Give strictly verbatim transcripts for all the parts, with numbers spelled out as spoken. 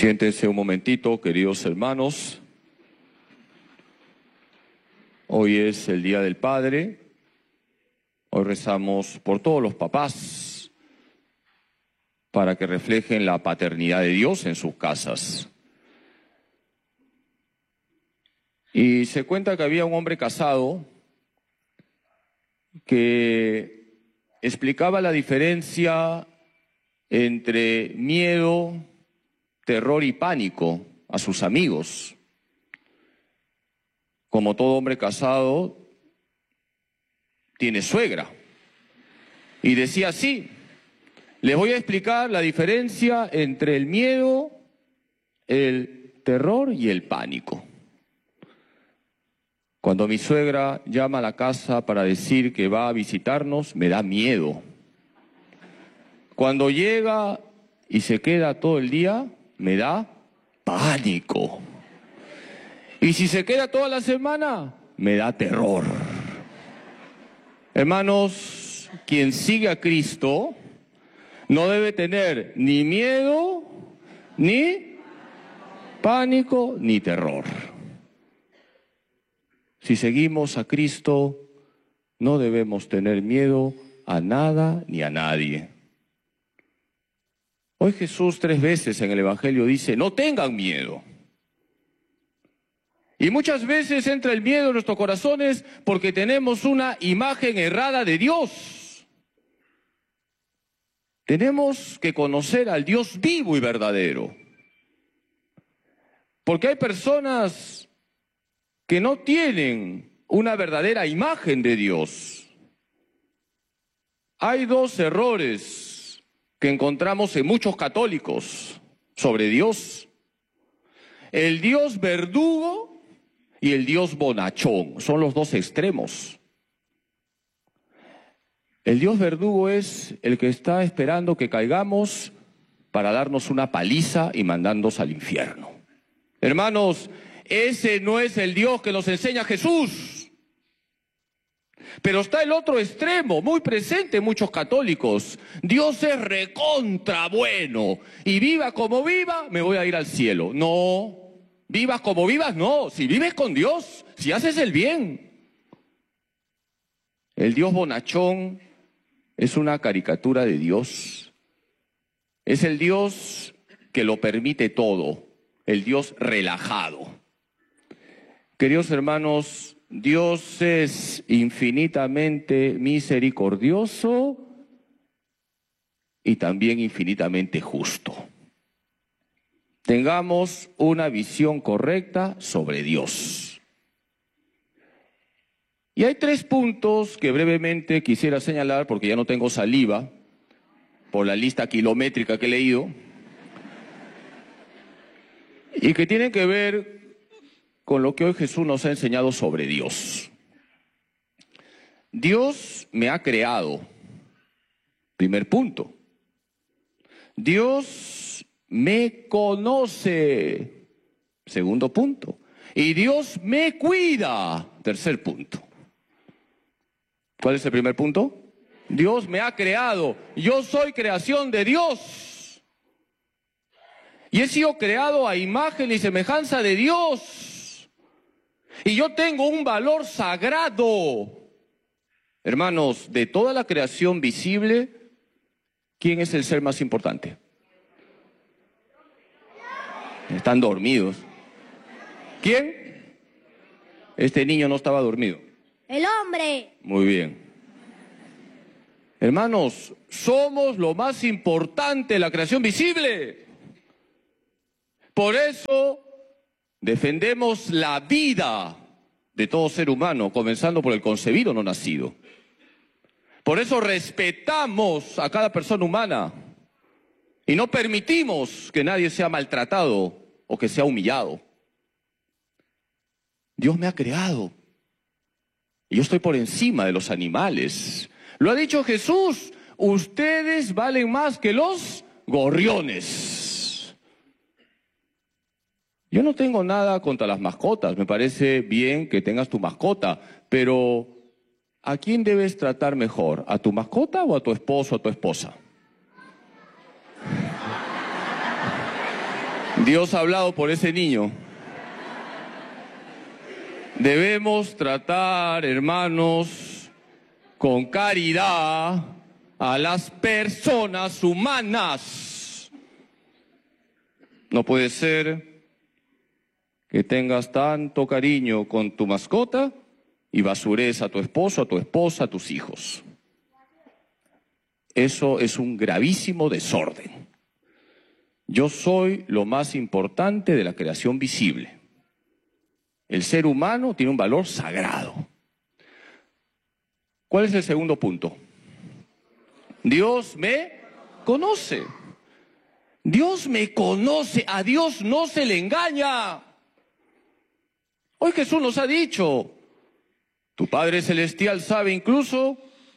Siéntense un momentito, queridos hermanos. Hoy es el Día del Padre. Hoy rezamos por todos los papás para que reflejen la paternidad de Dios en sus casas. Y se cuenta que había un hombre casado que explicaba la diferencia entre miedo, terror y pánico a sus amigos. Como todo hombre casado, tiene suegra. Y decía así: les voy a explicar la diferencia entre el miedo, el terror y el pánico. Cuando mi suegra llama a la casa para decir que va a visitarnos, me da miedo. Cuando llega y se queda todo el día, me da pánico. Y si se queda toda la semana, me da terror. Hermanos, quien sigue a Cristo no debe tener ni miedo, ni pánico, ni terror. Si seguimos a Cristo, no debemos tener miedo a nada ni a nadie. Hoy Jesús tres veces en el Evangelio dice: no tengan miedo. Y muchas veces entra el miedo en nuestros corazones porque tenemos una imagen errada de Dios. Tenemos que conocer al Dios vivo y verdadero. Porque hay personas que no tienen una verdadera imagen de Dios. Hay dos errores que encontramos en muchos católicos sobre Dios: el Dios verdugo y el Dios bonachón. Son los dos extremos. El Dios verdugo es el que está esperando que caigamos para darnos una paliza y mandarnos al infierno. Hermanos, ese no es el Dios que nos enseña Jesús. Pero está el otro extremo, muy presente en muchos católicos. Dios es recontra bueno, y viva como viva, me voy a ir al cielo. No, vivas como vivas, no. Si vives con Dios, si haces el bien. El Dios bonachón es una caricatura de Dios. Es el Dios que lo permite todo, el Dios relajado. Queridos hermanos, Dios es infinitamente misericordioso y también infinitamente justo. Tengamos una visión correcta sobre Dios. Y hay tres puntos que brevemente quisiera señalar, porque ya no tengo saliva por la lista kilométrica que he leído, y que tienen que ver con lo que hoy Jesús nos ha enseñado sobre Dios. Dios me ha creado. Primer punto. Dios me conoce. Segundo punto. Y Dios me cuida. Tercer punto. ¿Cuál es el primer punto? Dios me ha creado. Yo soy creación de Dios. Y he sido creado a imagen y semejanza de Dios. Y yo tengo un valor sagrado. Hermanos, de toda la creación visible, ¿quién es el ser más importante? Están dormidos. ¿Quién? Este niño no estaba dormido. ¡El hombre! Muy bien. Hermanos, somos lo más importante de la creación visible. Por eso defendemos la vida de todo ser humano, comenzando por el concebido no nacido. Por eso respetamos a cada persona humana y no permitimos que nadie sea maltratado o que sea humillado. Dios me ha creado y yo estoy por encima de los animales. Lo ha dicho Jesús: ustedes valen más que los gorriones. Yo no tengo nada contra las mascotas, me parece bien que tengas tu mascota, pero ¿a quién debes tratar mejor? ¿A tu mascota o a tu esposo o a tu esposa? Dios ha hablado por ese niño. Debemos tratar, hermanos, con caridad a las personas humanas. No puede ser que tengas tanto cariño con tu mascota y basures a tu esposo, a tu esposa, a tus hijos. Eso es un gravísimo desorden. Yo soy lo más importante de la creación visible. El ser humano tiene un valor sagrado. ¿Cuál es el segundo punto? Dios me conoce. Dios me conoce. A Dios no se le engaña. Hoy Jesús nos ha dicho, tu Padre Celestial sabe incluso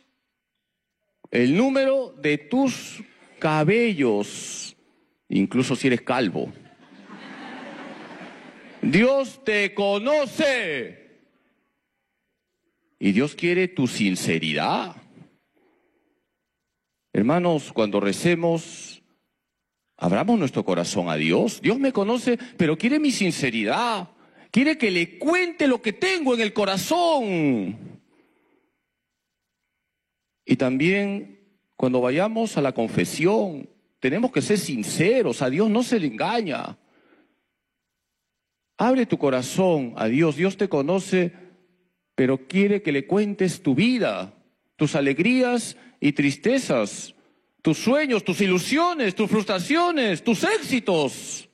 el número de tus cabellos, incluso si eres calvo. Dios te conoce. Y Dios quiere tu sinceridad. Hermanos, cuando recemos, abramos nuestro corazón a Dios. Dios me conoce, pero quiere mi sinceridad. Quiere que le cuente lo que tengo en el corazón. Y también, cuando vayamos a la confesión, tenemos que ser sinceros. A Dios no se le engaña. Abre tu corazón a Dios. Dios te conoce, pero quiere que le cuentes tu vida, tus alegrías y tristezas, tus sueños, tus ilusiones, tus frustraciones, tus éxitos.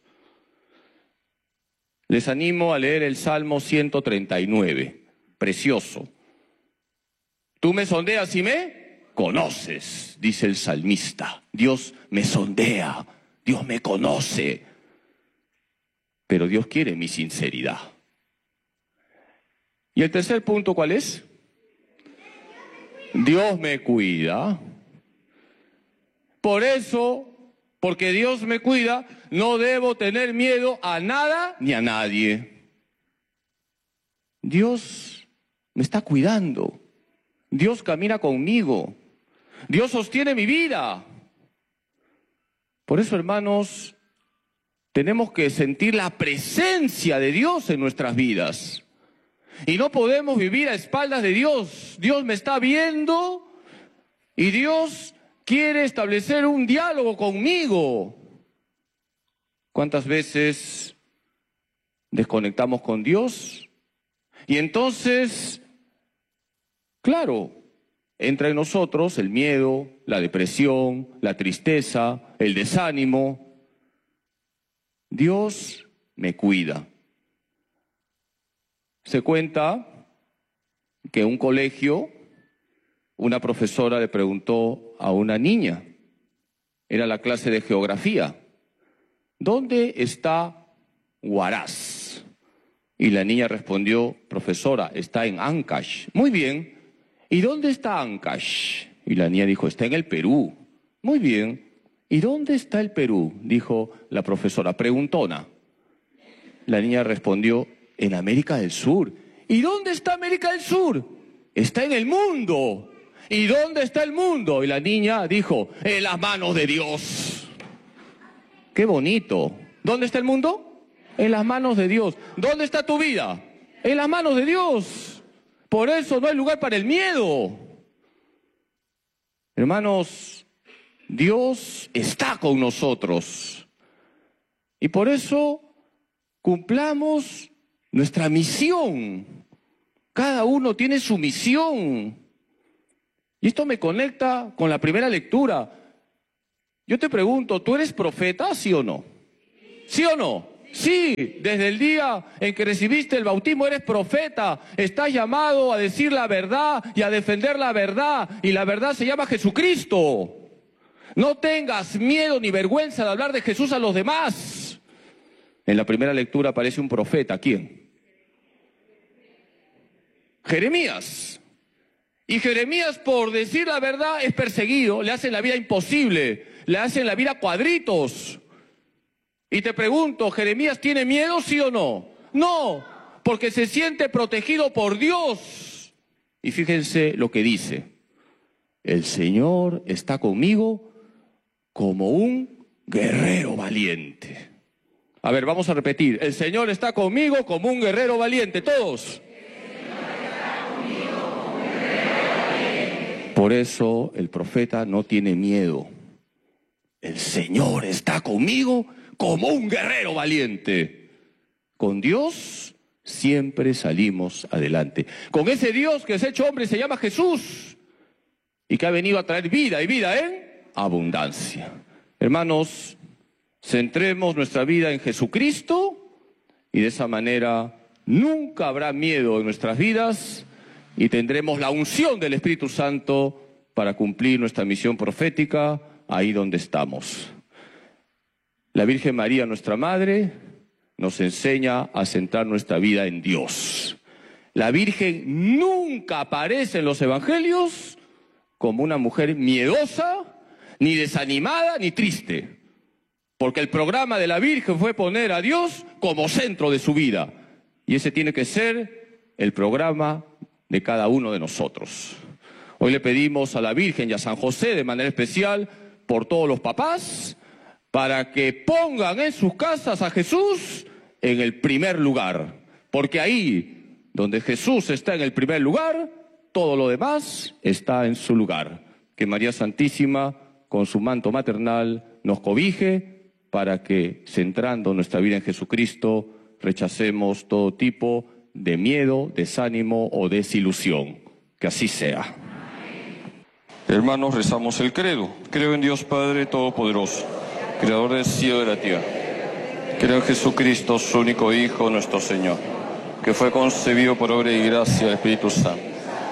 Les animo a leer el Salmo ciento treinta y nueve, precioso. Tú me sondeas y me conoces, dice el salmista. Dios me sondea, Dios me conoce. Pero Dios quiere mi sinceridad. ¿Y el tercer punto cuál es? Dios me cuida. Por eso, porque Dios me cuida, no debo tener miedo a nada ni a nadie. Dios me está cuidando. Dios camina conmigo. Dios sostiene mi vida. Por eso, hermanos, tenemos que sentir la presencia de Dios en nuestras vidas. Y no podemos vivir a espaldas de Dios. Dios me está viendo y Dios quiere establecer un diálogo conmigo. ¿Cuántas veces desconectamos con Dios? Y entonces, claro, entra en nosotros el miedo, la depresión, la tristeza, el desánimo. Dios me cuida. Se cuenta que en un colegio, una profesora le preguntó a una niña, era la clase de geografía, ¿dónde está Huaraz? Y la niña respondió, profesora, está en Ancash. Muy bien. ¿Y dónde está Ancash? Y la niña dijo, está en el Perú. Muy bien. ¿Y dónde está el Perú? Dijo la profesora, preguntona. La niña respondió, en América del Sur. ¿Y dónde está América del Sur? Está en el mundo. ¿Y dónde está el mundo? Y la niña dijo, en las manos de Dios. Qué bonito. ¿Dónde está el mundo? En las manos de Dios. ¿Dónde está tu vida? En las manos de Dios. Por eso no hay lugar para el miedo. Hermanos, Dios está con nosotros. Y por eso cumplamos nuestra misión. Cada uno tiene su misión. Y esto me conecta con la primera lectura. Yo te pregunto, ¿tú eres profeta, sí o no? ¿Sí o no? Sí, desde el día en que recibiste el bautismo eres profeta. Estás llamado a decir la verdad y a defender la verdad. Y la verdad se llama Jesucristo. No tengas miedo ni vergüenza de hablar de Jesús a los demás. En la primera lectura aparece un profeta. ¿Quién? Jeremías. Y Jeremías, por decir la verdad, es perseguido. Le hacen la vida imposible. Le hacen la vida cuadritos. Y te pregunto, ¿Jeremías tiene miedo, sí o no? No, porque se siente protegido por Dios. Y fíjense lo que dice. El Señor está conmigo como un guerrero valiente. A ver, vamos a repetir. El Señor está conmigo como un guerrero valiente. Todos. Por eso el profeta no tiene miedo. El Señor está conmigo como un guerrero valiente. Con Dios siempre salimos adelante. Con ese Dios que es hecho hombre se llama Jesús y que ha venido a traer vida y vida en abundancia. Hermanos, centremos nuestra vida en Jesucristo y de esa manera nunca habrá miedo en nuestras vidas y tendremos la unción del Espíritu Santo para cumplir nuestra misión profética ahí donde estamos. La Virgen María, nuestra Madre, nos enseña a centrar nuestra vida en Dios. La Virgen nunca aparece en los evangelios como una mujer miedosa, ni desanimada, ni triste. Porque el programa de la Virgen fue poner a Dios como centro de su vida. Y ese tiene que ser el programa de cada uno de nosotros. Hoy le pedimos a la Virgen y a San José de manera especial por todos los papás para que pongan en sus casas a Jesús en el primer lugar. Porque ahí donde Jesús está en el primer lugar, todo lo demás está en su lugar. Que María Santísima, con su manto maternal, nos cobije para que, centrando nuestra vida en Jesucristo, rechacemos todo tipo de miedo, desánimo o desilusión. Que así sea. Hermanos, rezamos el credo. Creo en Dios Padre Todopoderoso, Creador del cielo y de la tierra. Creo en Jesucristo, su único Hijo, nuestro Señor, que fue concebido por obra y gracia del Espíritu Santo.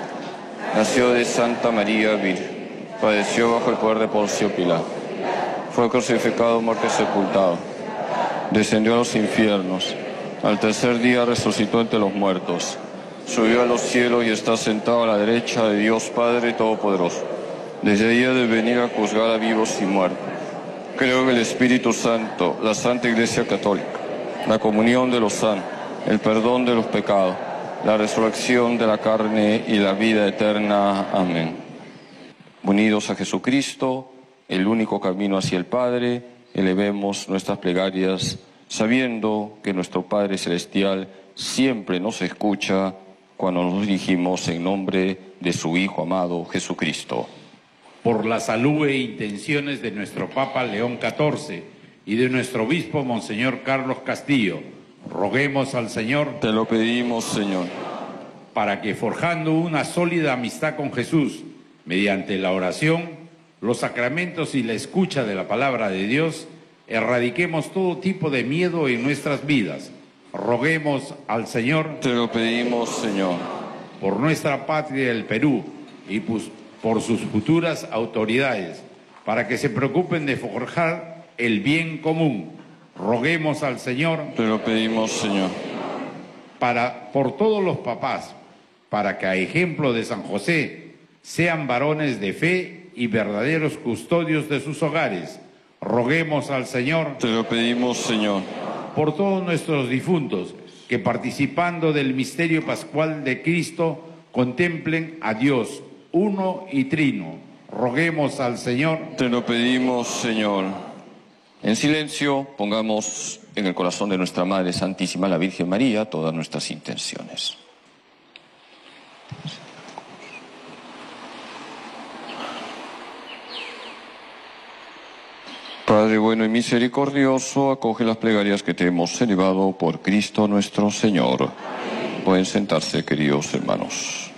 Nació de Santa María Virgen, padeció bajo el poder de Poncio Pilato, fue crucificado, muerto y sepultado, descendió a los infiernos, al tercer día resucitó entre los muertos, subió a los cielos y está sentado a la derecha de Dios Padre Todopoderoso. Desde ahí ha de venir a juzgar a vivos y muertos. Creo en el Espíritu Santo, la Santa Iglesia Católica, la comunión de los santos, el perdón de los pecados, la resurrección de la carne y la vida eterna. Amén. Unidos a Jesucristo, el único camino hacia el Padre, elevemos nuestras plegarias, sabiendo que nuestro Padre Celestial siempre nos escucha cuando nos dirigimos en nombre de su Hijo amado Jesucristo. Por la salud e intenciones de nuestro Papa León catorce y de nuestro obispo Monseñor Carlos Castillo, roguemos al Señor. Te lo pedimos, Señor. Para que, forjando una sólida amistad con Jesús, mediante la oración, los sacramentos y la escucha de la palabra de Dios, erradiquemos todo tipo de miedo en nuestras vidas. Roguemos al Señor. Te lo pedimos, Señor. Por nuestra patria, el Perú, y pues por sus futuras autoridades, para que se preocupen de forjar el bien común. Roguemos al Señor. Te lo pedimos, Señor. Para, por todos los papás, para que a ejemplo de San José sean varones de fe y verdaderos custodios de sus hogares. Roguemos al Señor. Te lo pedimos, Señor. Por todos nuestros difuntos, que participando del misterio pascual de Cristo, contemplen a Dios, uno y trino. Roguemos al Señor. Te lo pedimos, Señor. En silencio, pongamos en el corazón de nuestra Madre Santísima, la Virgen María, todas nuestras intenciones. Padre bueno y misericordioso, acoge las plegarias que te hemos elevado por Cristo nuestro Señor. Pueden sentarse, queridos hermanos.